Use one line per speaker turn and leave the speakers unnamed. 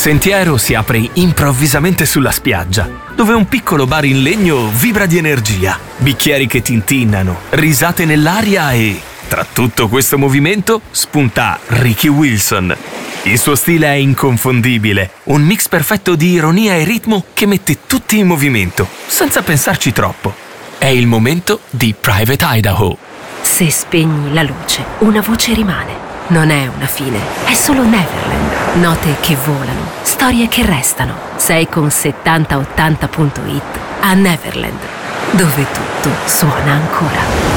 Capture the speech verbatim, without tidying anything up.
sentiero si apre improvvisamente sulla spiaggia, dove un piccolo bar in legno vibra di energia, bicchieri che tintinnano, risate nell'aria e, tra tutto questo movimento, spunta Ricky Wilson. Il suo stile è inconfondibile, un mix perfetto di ironia e ritmo che mette tutti in movimento, senza pensarci troppo. È il momento di Private Idaho.
Se spegni la luce, una voce rimane. Non è una fine, è solo Neverland. Note che volano, storie che restano. Sei con settanta ottanta punto it a Neverland, dove tutto suona ancora.